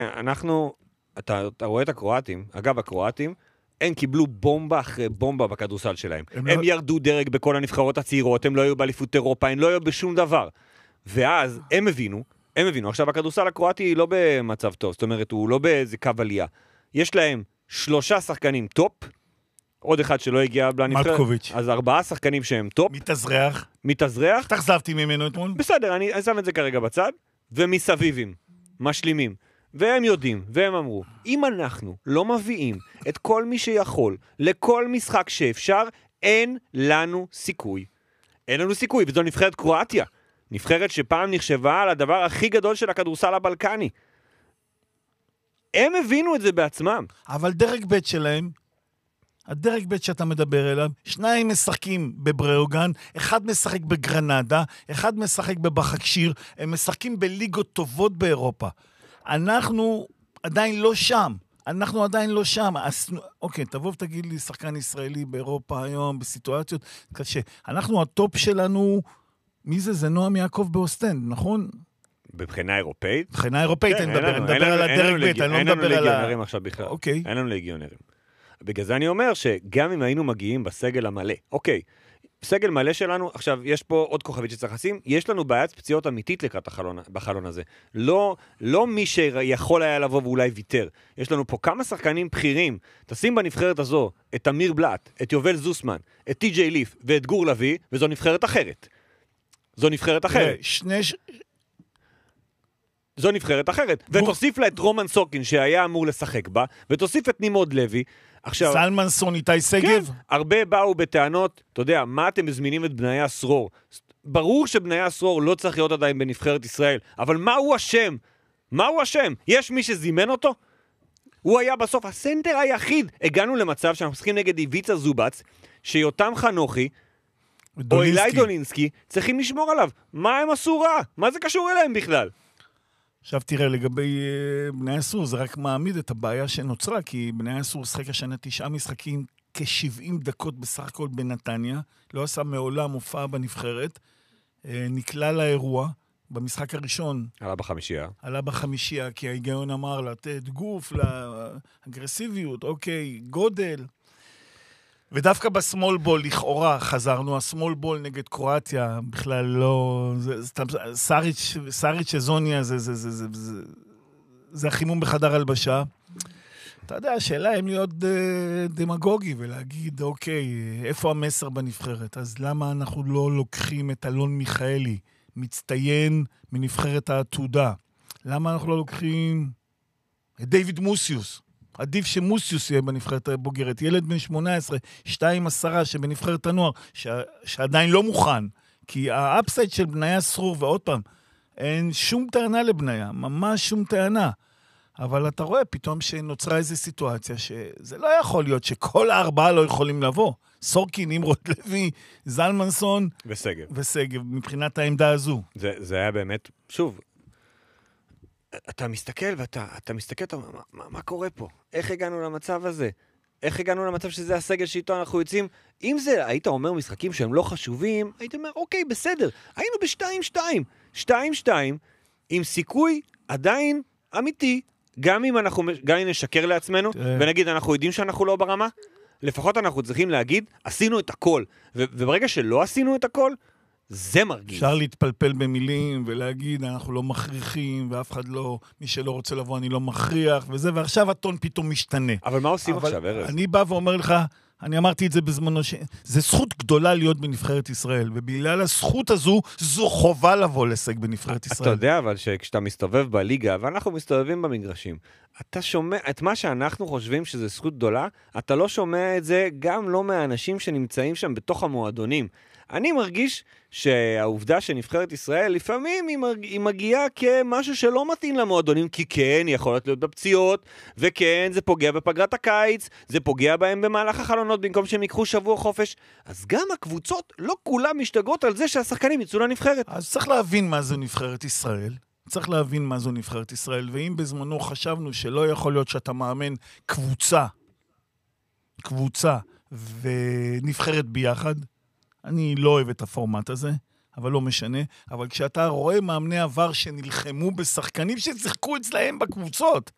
אתה רואה את הקרואטים, אגב, הקרואטים, הם קיבלו בומבה אחרי בומבה בכדורסל שלהם. הם ירדו דרג בכל הנבחרות הצעירות, הם לא היו באליפות אירופה, הם לא היו בשום דבר. ואז הם הבינו, עכשיו הכדורסל הקרואטי לא במצב טוב, זאת אומרת, הוא לא באיזה קו עלייה. יש להם 3 שחקנים טופ, עוד אחד שלא הגיע לנבחרת. מלקוביץ'. אז 4 שחקנים שהם טופ. מתאזרח. תחזבתי ממנו אתמול. בסדר, אני שם את זה כרגע בצד, ומסביבים, משלימים. והם יודעים, והם אמרו, אם אנחנו לא מביאים את כל מי שיכול, לכל משחק שאפשר, אין לנו סיכוי. אין לנו סיכוי, וזו נבחרת קרואטיה. נבחרת שפעם נחשבה על הדבר הכי גדול של הכדורסל הבלקני. הם הבינו את זה בעצמם. אבל דרג ב' שלהם, הדרג ב' שאתה מדבר אליו, 2 משחקים בבראוגן, 1 משחק בגרנדה, 1 משחק בבחקשיר, הם משחקים בליגות טובות באירופה. אנחנו עדיין לא שם. אוקיי, תבוא ותגיד לי, שחקן ישראלי באירופה היום, בסיטואציות קשה. אנחנו, הטופ שלנו, מי זה? זה נועם יעקב באוסטנד, נכון? בבחינה אירופאית? בבחינה אירופאית, אני מדבר על הדרג ב', אני לא מדבר על אין לנו לגיונרים עכשיו בכלל. אוקיי. אין לנו לגיונרים. בגלל זה אני אומר שגם אם היינו מגיעים בסגל המלא, אוקיי, בסגל מלא שלנו, עכשיו יש פה עוד כוכבית שצריך לשים, יש לנו בעיית פציעות אמיתית לקראת בחלון הזה. לא מי שיכול היה לבוא ואולי ויתר. יש לנו פה כמה שחקנים בכירים. תשים בנבחרת הזו את אמיר בלט, את יובל זוסמן, את טי.ג'יי ליף ואת גור לוי, וזו נבחרת אחרת. זו נבחרת אחרת. ותוסיף לה את רומן סוקין שהיה אמור לשחק בה, ותוסיף את נימוד לוי. עכשיו, זלמנסון, איתי שגב? כן, הרבה באו בטענות, אתה יודע, מה אתם מזמינים את בניה סרור? ברור שבניה סרור לא צריך להיות עדיין בנבחרת ישראל, אבל מה הוא אשם? יש מי שזימן אותו? הוא היה בסוף הסנטר היחיד. הגענו למצב שאנחנו משחקים נגד איביצה זובץ, שיותם חנוכי, או אילי דולינסקי, צריכים לשמור עליו. מה הם עשו רע? מה זה קשור אליהם בכלל? עכשיו תראה, לגבי בני הסור, זה רק מעמיד את הבעיה שנוצרה, כי בני הסור שחק השנה 9 משחקים, כ-70 דקות בסך הכל בנתניה, לא עשה מעולם הופעה בנבחרת, נקלע לאירוע, במשחק הראשון. עלה בחמישייה, כי ההיגיון אמר לתת גוף, לאגרסיביות, אוקיי, גודל. ודווקא בסמול בול, לכאורה, חזרנו, הסמול בול נגד קרואטיה, בכלל לא, סאריץ' שזוניה, זה החימום בחדר הלבשה. אתה יודע, השאלה אם להיות דמגוגי ולהגיד, אוקיי, איפה המסר בנבחרת? אז למה אנחנו לא לוקחים את אלון מיכאלי, מצטיין מנבחרת העתודה? למה אנחנו לא לוקחים את דיוויד מוסיוס? עדיף שמוסיוס יהיה בנבחרת הבוגרת. ילד בן 18, 2-10 שבנבחרת הנוער, שעדיין לא מוכן. כי האפסייד של בניה סרור, ועוד פעם, אין שום טענה לבניה, ממש שום טענה. אבל אתה רואה פתאום שנוצרה איזו סיטואציה, שזה לא יכול להיות שכל 4 לא יכולים לבוא. סורקין, נמרוד לוי, זלמנסון וסגב, מבחינת העמדה הזו. זה היה באמת, שוב, אתה מסתכל ואתה מסתכל, מה קורה פה? איך הגענו למצב הזה? איך הגענו למצב שזה הסגל שאיתו אנחנו יוצאים? אם זה, היית אומר משחקים שהם לא חשובים, היית אומר, אוקיי, בסדר, היינו ב-2-2. 2-2, עם סיכוי עדיין אמיתי, גם אם נשקר לעצמנו, ונגיד, אנחנו יודעים שאנחנו לא ברמה, לפחות אנחנו צריכים להגיד, עשינו את הכל. וברגע שלא עשינו את הכל, זה מרגיש. אפשר להתפלפל במילים ולהגיד, אנחנו לא מכריחים, ואף אחד לא, מי שלא רוצה לבוא, אני לא מכריח, וזה, ועכשיו הטון פתאום משתנה. אבל מה עושים עכשיו, ארז? אני בא ואומר לך, אני אמרתי את זה בזמנו, זה זכות גדולה להיות בנבחרת ישראל, ובגלל הזכות הזו, זו חובה לבוא להישג בנבחרת ישראל. אתה יודע, אבל שכשאתה מסתובב בליגה, ואנחנו מסתובבים במגרשים, אתה שומע את מה שאנחנו חושבים שזה זכות גדולה, אתה לא שומע את זה גם לא מהאנשים שנמצאים שם בתוך המועדונים. אני מרגיש שהעובדה שנבחרת ישראל, לפעמים היא מגיעה כמשהו שלא מתאים למועדונים, כי כן, יכולות להיות בפציעות, וכן, זה פוגע בפגרת הקיץ, זה פוגע בהם במהלך החלונות, במקום שהם ייקחו שבוע חופש. אז גם הקבוצות, לא כולם משתגעות על זה שהשחקנים יצאו לנבחרת. אז צריך להבין מה זו נבחרת ישראל. צריך להבין מה זו נבחרת ישראל, ואם בזמנו חשבנו שלא יכול להיות שאתה מאמן קבוצה ונבחרת ביחד, אני לא אוהב את הפורמט הזה, אבל לא משנה. אבל כשאתה רואה מאמני עבר שנלחמו בשחקנים ששיחקו אצלהם בקבוצות,